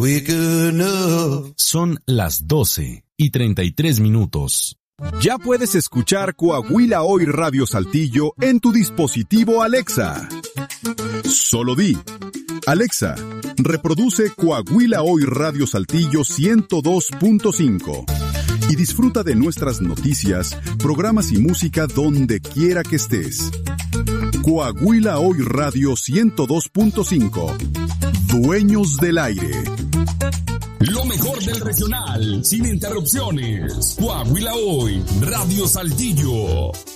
Son las 12:33. Ya puedes escuchar Coahuila Hoy Radio Saltillo en tu dispositivo Alexa. Solo di: Alexa, reproduce Coahuila Hoy Radio Saltillo 102.5 y disfruta de nuestras noticias, programas y música donde quiera que estés. Coahuila Hoy Radio 102.5. Dueños del aire. Lo mejor del regional, sin interrupciones. Coahuila Hoy, Radio Saltillo.